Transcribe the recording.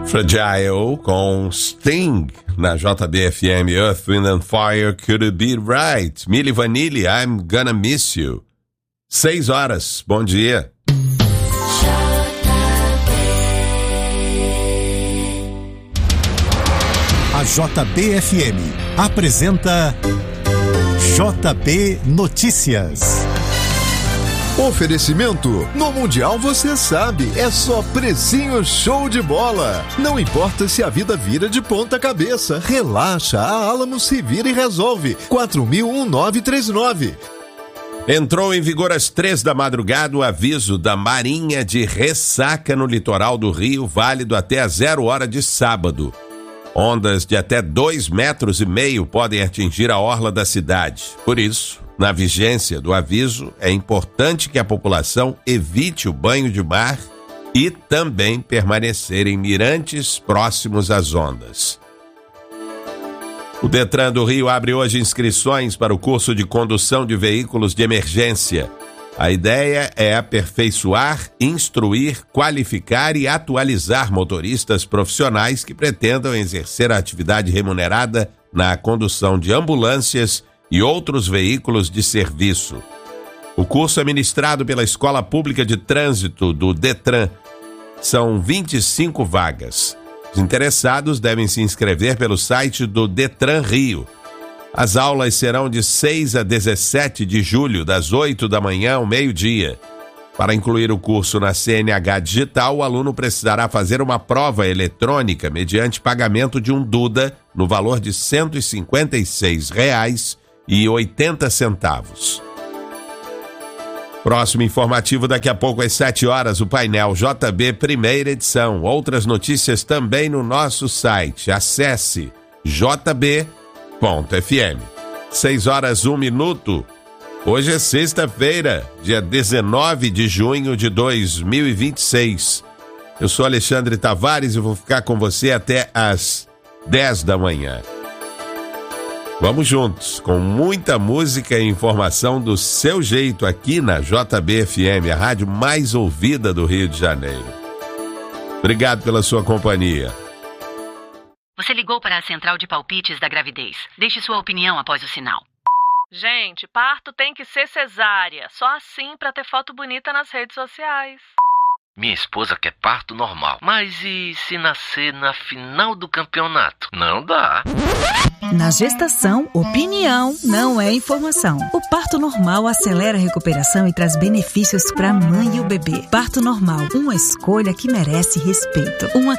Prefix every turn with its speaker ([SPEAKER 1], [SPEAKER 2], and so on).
[SPEAKER 1] Fragile com Sting na JBFM. Earth, Wind and Fire, Could It Be Right? Milli Vanilli, I'm Gonna Miss You. 6 horas, bom dia.
[SPEAKER 2] A JBFM apresenta JB Notícias.
[SPEAKER 3] Oferecimento: no Mundial você sabe, é só precinho show de bola. Não importa se a vida vira de ponta cabeça, relaxa, a Alamo se vira e resolve. 4000-1939.
[SPEAKER 1] Entrou em vigor às 3 da madrugada o aviso da Marinha de ressaca no litoral do Rio, válido até às 0 hora de sábado. Ondas de até 2,5 metros podem atingir a orla da cidade. Por isso, na vigência do aviso, é importante que a população evite o banho de mar e também permanecer em mirantes próximos às ondas. O Detran do Rio abre hoje inscrições para o curso de condução de veículos de emergência. A ideia é aperfeiçoar, instruir, qualificar e atualizar motoristas profissionais que pretendam exercer a atividade remunerada na condução de ambulâncias e outros veículos de serviço. O curso é ministrado pela Escola Pública de Trânsito do Detran. São 25 vagas. Os interessados devem se inscrever pelo site do Detran Rio. As aulas serão de 6 a 17 de julho, das 8 da manhã ao meio-dia. Para incluir o curso na CNH Digital, o aluno precisará fazer uma prova eletrônica mediante pagamento de um Duda no valor de R$ 156,80. Próximo informativo daqui a pouco às 7 horas, o painel JB primeira edição. Outras notícias também no nosso site. Acesse jb.fm. 6 horas 1 minuto. Hoje é sexta-feira, dia 19 de junho de 2026. Eu sou Alexandre Tavares e vou ficar com você até às 10 da manhã. Vamos juntos, com muita música e informação do seu jeito aqui na JBFM, a rádio mais ouvida do Rio de Janeiro. Obrigado pela sua companhia.
[SPEAKER 4] Você ligou para a central de palpites da gravidez. Deixe sua opinião após o sinal.
[SPEAKER 5] Gente, parto tem que ser cesárea. Só assim pra ter foto bonita nas redes sociais.
[SPEAKER 6] Minha esposa quer parto normal. Mas e se nascer na final do campeonato? Não dá.
[SPEAKER 7] Na gestação, opinião não é informação. O parto normal acelera a recuperação e traz benefícios para a mãe e o bebê. Parto normal, uma escolha que merece respeito. Uma